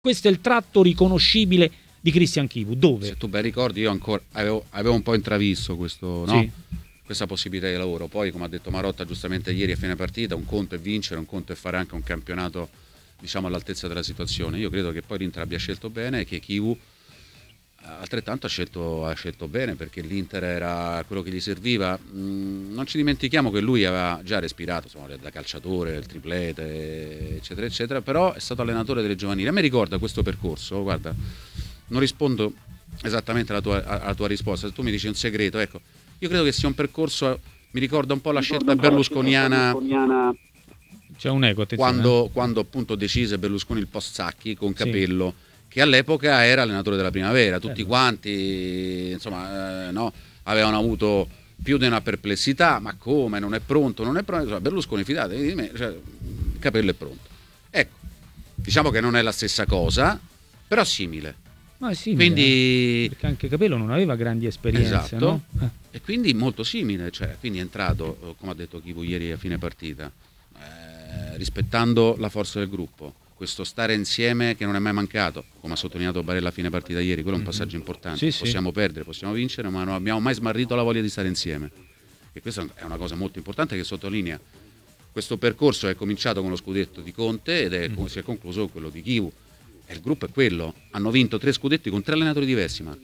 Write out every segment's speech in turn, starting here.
Questo è il tratto riconoscibile di Cristian Chivu. Dove? Se tu ben ricordi, io ancora avevo un po' intravisto questo, no? Sì. Questa possibilità di lavoro. Poi, come ha detto Marotta giustamente ieri a fine partita, un conto è vincere, un conto è fare anche un campionato, diciamo, all'altezza della situazione. Io credo che poi l'Inter abbia scelto bene e che Chivu altrettanto ha scelto bene, perché l'Inter era quello che gli serviva. Non ci dimentichiamo che lui aveva già respirato, insomma, da calciatore, il triplete, eccetera eccetera, però è stato allenatore delle giovanili. A me ricorda questo percorso, guarda, non rispondo esattamente alla tua risposta, se tu mi dici un segreto, ecco, io credo che sia un percorso, mi ricorda un po' la scelta berlusconiana. C'è un eco, attenzione. Quando appunto decise Berlusconi il post Sacchi con Capello, che all'epoca era allenatore della Primavera, tutti quanti, insomma, no, avevano avuto più di una perplessità, ma come, non è pronto, insomma, Berlusconi, fidatevi di me, cioè, Capello è pronto. Ecco, diciamo che non è la stessa cosa, però simile. Ma è simile, quindi perché anche Capello non aveva grandi esperienze, esatto, no? E quindi molto simile, cioè, quindi è entrato, come ha detto Chivu ieri a fine partita, rispettando la forza del gruppo, questo stare insieme che non è mai mancato, come ha sottolineato Barella a fine partita ieri. Quello è un passaggio importante. Possiamo perdere, possiamo vincere, ma non abbiamo mai smarrito la voglia di stare insieme, e questa è una cosa molto importante che sottolinea questo percorso. È cominciato con lo scudetto di Conte ed si è concluso con quello di Chivu, e il gruppo è quello. Hanno vinto 3 scudetti con 3 allenatori diversi, Marco.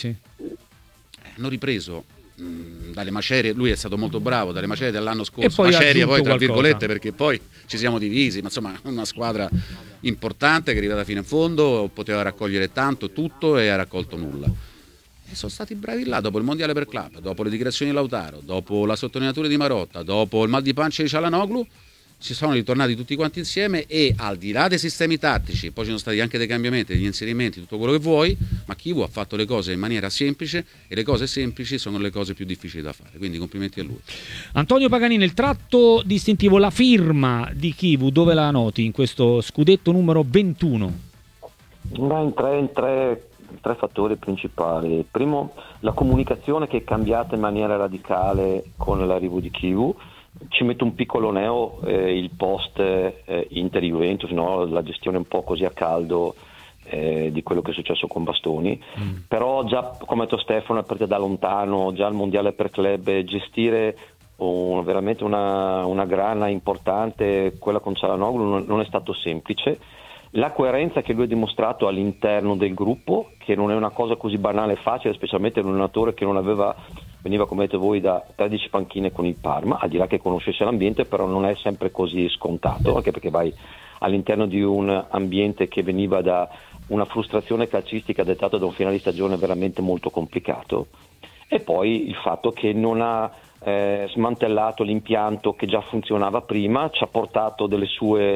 Hanno ripreso dalle macerie, lui è stato molto bravo, dalle macerie dell'anno scorso, macerie poi tra virgolette, perché poi ci siamo divisi, ma insomma una squadra importante che è arrivata fino in fondo, poteva raccogliere tanto, tutto, e ha raccolto nulla. E sono stati bravi là, dopo il mondiale per club, dopo le dichiarazioni di Lautaro, dopo la sottolineatura di Marotta, dopo il mal di pancia di Çalhanoğlu, ci sono ritornati tutti quanti insieme, e al di là dei sistemi tattici, poi ci sono stati anche dei cambiamenti, degli inserimenti, tutto quello che vuoi, ma Chivu ha fatto le cose in maniera semplice, e le cose semplici sono le cose più difficili da fare, quindi complimenti a lui. Antonio Paganini, il tratto distintivo, la firma di Chivu, dove la noti in questo scudetto numero 21? In tre fattori principali. Primo, la comunicazione che è cambiata in maniera radicale con l'arrivo di Chivu. Ci metto un piccolo neo il post Inter-Juventus, no? La gestione un po' così a caldo di quello che è successo con Bastoni, però già, come ha detto Stefano, è partita da lontano, già il mondiale per club, gestire veramente una grana importante, quella con Çalhanoğlu, non è stato semplice. La coerenza che lui ha dimostrato all'interno del gruppo, che non è una cosa così banale e facile, specialmente in un allenatore che veniva, come dite voi, da 13 panchine con il Parma, al di là che conoscesse l'ambiente, però non è sempre così scontato, anche perché vai all'interno di un ambiente che veniva da una frustrazione calcistica dettata da un finale di stagione veramente molto complicato. E poi il fatto che non ha smantellato l'impianto che già funzionava prima, ci ha portato delle sue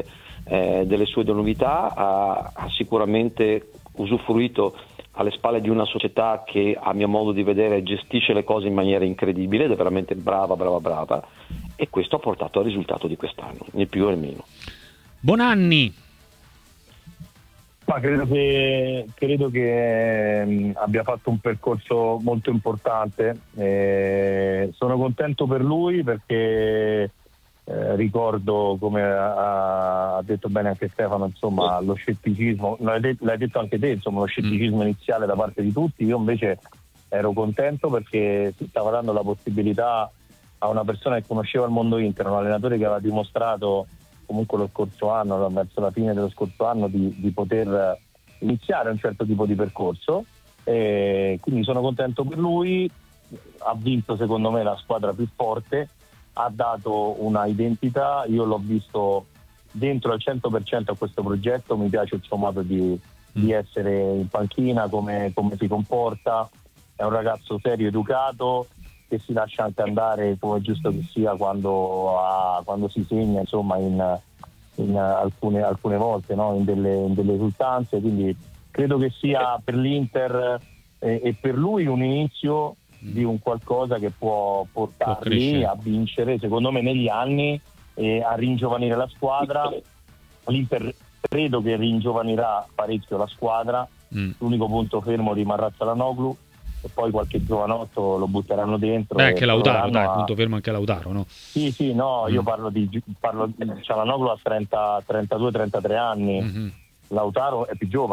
novità, ha sicuramente usufruito alle spalle di una società che, a mio modo di vedere, gestisce le cose in maniera incredibile ed è veramente brava, e questo ha portato al risultato di quest'anno, né più né meno. Bonanni. Ma credo che abbia fatto un percorso molto importante. Sono contento per lui perché ricordo, come ha detto bene anche Stefano, insomma, lo scetticismo, l'hai detto anche te, insomma, lo scetticismo iniziale da parte di tutti. Io invece ero contento perché si stava dando la possibilità a una persona che conosceva il mondo Inter, un allenatore che aveva dimostrato comunque lo scorso anno, verso la fine dello scorso anno, di poter iniziare un certo tipo di percorso, e quindi sono contento per lui. Ha vinto secondo me la squadra più forte, ha dato una identità, io l'ho visto dentro al 100% a questo progetto, mi piace il suo modo di essere in panchina, come si comporta, è un ragazzo serio, educato, che si lascia anche andare come è giusto che sia quando si segna, insomma, in alcune volte, no? in delle esultanze, quindi credo che sia per l'Inter e per lui un inizio di un qualcosa che può portarli a vincere, secondo me, negli anni, e a ringiovanire la squadra. L'Inter credo che ringiovanirà parecchio la squadra, l'unico punto fermo rimarrà Çalhanoğlu, e poi qualche giovanotto lo butteranno dentro. Anche Lautaro, dai, punto fermo anche Lautaro, no? Sì, no, io parlo di Çalhanoğlu a 32-33 anni, Lautaro è più giovane.